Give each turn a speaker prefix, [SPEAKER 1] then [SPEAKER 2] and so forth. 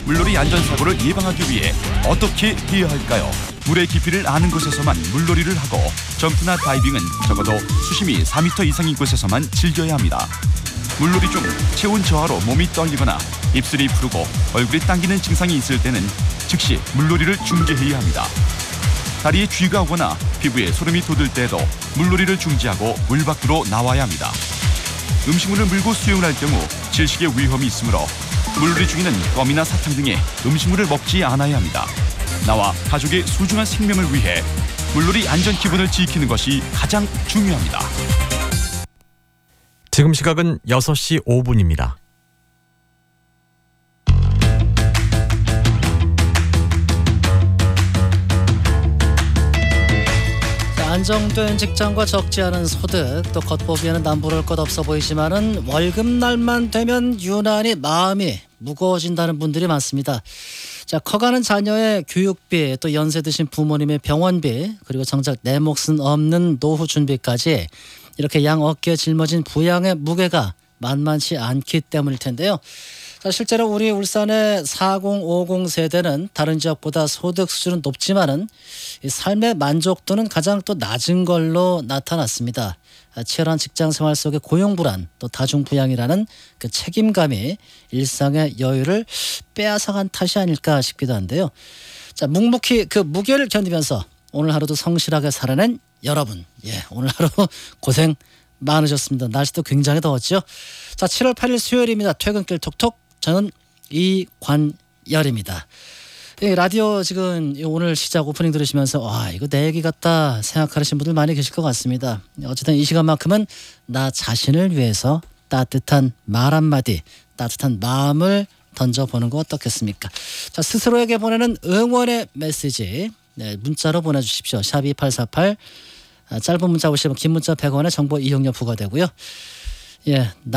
[SPEAKER 1] 물놀이 안전사고를 예방하기 위해 어떻게 해야 할까요? 물의 깊이를 아는 곳에서만 물놀이를 하고 점프나 다이빙은 적어도 수심이 4m 이상인 곳에서만 즐겨야 합니다. 물놀이 중 체온 저하로 몸이 떨리거나 입술이 푸르고 얼굴이 당기는 증상이 있을 때는 즉시 물놀이를 중지해야 합니다. 다리에 쥐가 오거나 피부에 소름이 돋을 때에도 물놀이를 중지하고 물 밖으로 나와야 합니다. 음식물을 물고 수영을 할 경우 질식의 위험이 있으므로 물놀이 중에는 껌이나 사탕 등의 음식물을 먹지 않아야 합니다. 나와 가족의 소중한 생명을 위해 물놀이 안전 기본을 지키는 것이 가장 중요합니다.
[SPEAKER 2] 지금 시각은 6시 5분입니다.
[SPEAKER 3] 안정된 직장과 적지 않은 소득, 또 겉보기에는 남부를 것 없어 보이지만은 월급날만 되면 유난히 마음이 무거워진다는 분들이 많습니다. 자, 커가는 자녀의 교육비, 또 연세 드신 부모님의 병원비, 그리고 정작 내 몫은 없는 노후 준비까지 이렇게 양 어깨에 짊어진 부양의 무게가 만만치 않기 때문일 텐데요. 자, 실제로 우리 울산의 4050 세대는 다른 지역보다 소득 수준은 높지만은 이 삶의 만족도는 가장 또 낮은 걸로 나타났습니다. 치열한 직장 생활 속의 고용불안, 또 다중부양이라는 그 책임감이 일상의 여유를 빼앗아간 탓이 아닐까 싶기도 한데요. 자, 묵묵히 그 무게를 견디면서 오늘 하루도 성실하게 살아낸 여러분, 오늘 하루 고생 많으셨습니다. 날씨도 굉장히 더웠죠. 자, 7월 8일 수요일입니다. 퇴근길 톡톡, 저는 이관열입니다. 라디오 지금 오늘 시작 오프닝 들으시면서 와, 이거 내 얘기 같다 생각하시는 분들 많이 계실 것 같습니다. 어쨌든 이 시간만큼은 나 자신을 위해서 따뜻한 말 한마디, 따뜻한 마음을 던져보는 거 어떻겠습니까? 자, 스스로에게 보내는 응원의 메시지 문자로 보내주십시오. 샵 2848, 짧은 문자 50원, 긴 문자 100원의 정보 이용료 부과되고요.